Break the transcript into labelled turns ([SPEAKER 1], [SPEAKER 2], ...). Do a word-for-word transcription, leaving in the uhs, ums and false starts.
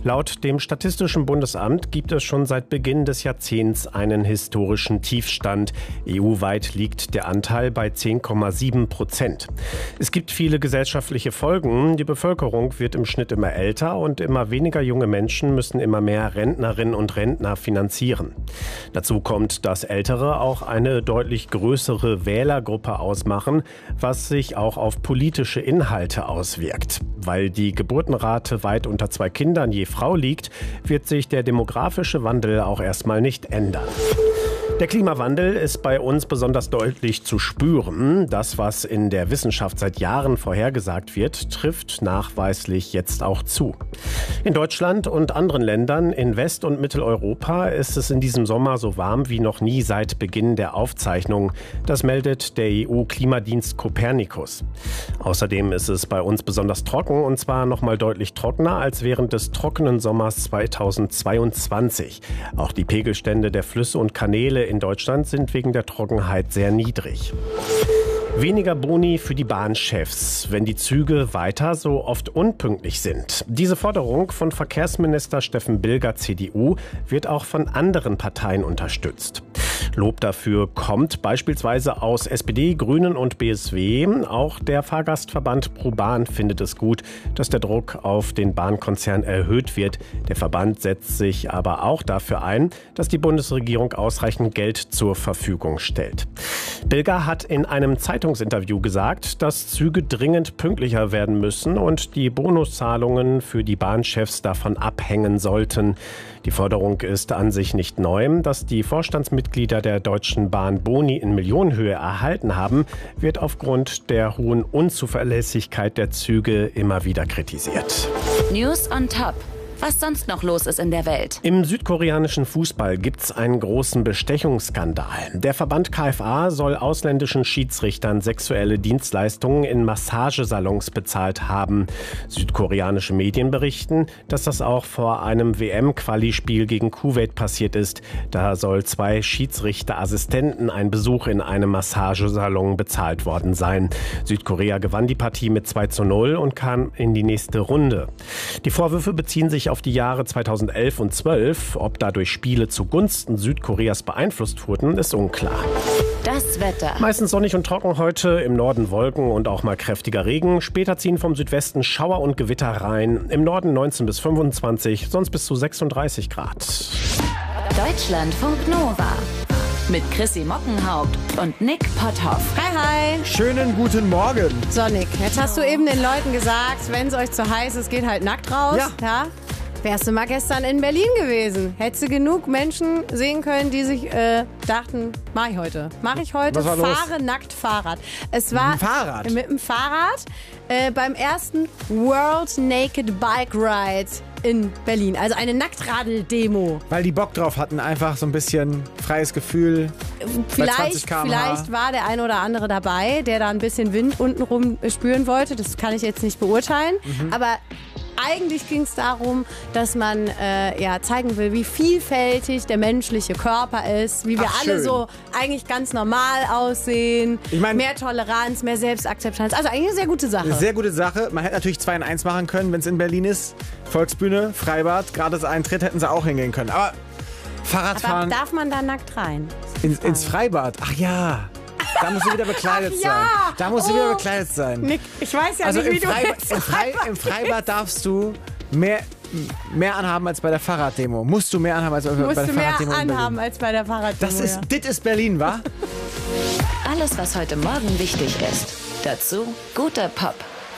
[SPEAKER 1] Laut dem Statistischen Bundesamt gibt es schon seit Beginn des Jahrzehnts einen historischen Tiefstand. E U-weit liegt der Anteil bei zehn Komma sieben Prozent. Es gibt viele gesellschaftliche Folgen. Die Bevölkerung wird im Schnitt immer älter und immer weniger junge Menschen müssen immer mehr Rentnerinnen und Rentner finanzieren. Dazu kommt, dass Ältere auch eine deutlich größere Wählergruppe ausmachen, was sich auch auf politische Inhalte auswirkt. Weil die Geburtenrate weit unter zwei Kindern je Frau liegt, wird sich der demografische Wandel auch erstmal nicht ändern. Der Klimawandel ist bei uns besonders deutlich zu spüren. Das, was in der Wissenschaft seit Jahren vorhergesagt wird, trifft nachweislich jetzt auch zu. In Deutschland und anderen Ländern in West- und Mitteleuropa ist es in diesem Sommer so warm wie noch nie seit Beginn der Aufzeichnung. Das meldet der E U-Klimadienst Copernicus. Außerdem ist es bei uns besonders trocken, und zwar noch mal deutlich trockener als während des trockenen Sommers zweitausendzweiundzwanzig. Auch die Pegelstände der Flüsse und Kanäle in Deutschland sind wegen der Trockenheit sehr niedrig. Weniger Boni für die Bahnchefs, wenn die Züge weiter so oft unpünktlich sind. Diese Forderung von Verkehrsminister Steffen Bilger, C D U, wird auch von anderen Parteien unterstützt. Lob dafür kommt beispielsweise aus S P D, Grünen und B S W. Auch der Fahrgastverband ProBahn findet es gut, dass der Druck auf den Bahnkonzern erhöht wird. Der Verband setzt sich aber auch dafür ein, dass die Bundesregierung ausreichend Geld zur Verfügung stellt. Bilger hat in einem Zeitungsinterview gesagt, dass Züge dringend pünktlicher werden müssen und die Bonuszahlungen für die Bahnchefs davon abhängen sollten. Die Forderung ist an sich nicht neu. Dass die Vorstandsmitglieder der Deutschen Bahn Boni in Millionenhöhe erhalten haben, wird aufgrund der hohen Unzuverlässigkeit der Züge immer wieder kritisiert.
[SPEAKER 2] News on Top. Was sonst noch los ist in der Welt.
[SPEAKER 1] Im südkoreanischen Fußball gibt es einen großen Bestechungsskandal. Der Verband K F A soll ausländischen Schiedsrichtern sexuelle Dienstleistungen in Massagesalons bezahlt haben. Südkoreanische Medien berichten, dass das auch vor einem W M-Quali-Spiel gegen Kuwait passiert ist. Da soll zwei Schiedsrichterassistenten ein Besuch in einem Massagesalon bezahlt worden sein. Südkorea gewann die Partie mit zwei zu null und kam in die nächste Runde. Die Vorwürfe beziehen sich auf die Jahre zweitausendelf und zwölf. Ob dadurch Spiele zugunsten Südkoreas beeinflusst wurden, ist unklar.
[SPEAKER 2] Das Wetter.
[SPEAKER 1] Meistens sonnig und trocken heute, im Norden Wolken und auch mal kräftiger Regen. Später ziehen vom Südwesten Schauer und Gewitter rein. Im Norden neunzehn bis fünfundzwanzig, sonst bis zu sechsunddreißig Grad.
[SPEAKER 2] Deutschlandfunk Nova. Mit Chrissy Mockenhaupt und Nick Potthoff.
[SPEAKER 3] Hi, hi.
[SPEAKER 4] Schönen guten Morgen.
[SPEAKER 3] So, Nick, jetzt hast du eben den Leuten gesagt, wenn es euch zu heiß ist, geht halt nackt raus.
[SPEAKER 4] Ja.
[SPEAKER 3] ja? Wärst du mal gestern in Berlin gewesen, hättest du genug Menschen sehen können, die sich äh, dachten, mach ich heute. Mach ich heute,
[SPEAKER 4] Was war los?
[SPEAKER 3] fahre nackt Fahrrad. Es war
[SPEAKER 4] Mit dem Fahrrad?
[SPEAKER 3] Mit dem Fahrrad äh, beim ersten World Naked Bike Ride in Berlin. Also eine Nacktradeldemo.
[SPEAKER 4] Weil die Bock drauf hatten, einfach so ein bisschen freies Gefühl.
[SPEAKER 3] Vielleicht, vielleicht war der eine oder andere dabei, der da ein bisschen Wind untenrum spüren wollte. Das kann ich jetzt nicht beurteilen. Mhm. Aber eigentlich ging es darum, dass man äh, ja, zeigen will, wie vielfältig der menschliche Körper ist, wie wir
[SPEAKER 4] Ach,
[SPEAKER 3] alle
[SPEAKER 4] schön.
[SPEAKER 3] so eigentlich ganz normal aussehen,
[SPEAKER 4] Ich mein,
[SPEAKER 3] mehr Toleranz, mehr Selbstakzeptanz. Also eigentlich eine sehr gute Sache.
[SPEAKER 4] Eine sehr gute Sache. Man hätte natürlich zwei in eins machen können, wenn es in Berlin ist. Volksbühne, Freibad, gratis Eintritt hätten sie auch hingehen können. Aber Fahrradfahren
[SPEAKER 3] Aber darf man da nackt rein?
[SPEAKER 4] ins, ins Freibad, ach ja. Da musst du wieder bekleidet
[SPEAKER 3] Ach ja.
[SPEAKER 4] sein. Da musst du
[SPEAKER 3] Oh.
[SPEAKER 4] wieder bekleidet sein.
[SPEAKER 3] Nick, ich weiß ja
[SPEAKER 4] Also
[SPEAKER 3] nicht,
[SPEAKER 4] im,
[SPEAKER 3] wie du
[SPEAKER 4] Freibad,
[SPEAKER 3] ins
[SPEAKER 4] im, Frei, im Freibad darfst du mehr, mehr anhaben als bei der Fahrraddemo. Musst du mehr anhaben als bei, bei
[SPEAKER 3] musst
[SPEAKER 4] der
[SPEAKER 3] du mehr
[SPEAKER 4] Fahrraddemo in Berlin.
[SPEAKER 3] anhaben als bei der Fahrraddemo.
[SPEAKER 4] Das ist,
[SPEAKER 3] ja.
[SPEAKER 4] dit ist Berlin, wa?
[SPEAKER 2] Alles, was heute Morgen wichtig ist. Dazu guter Pop.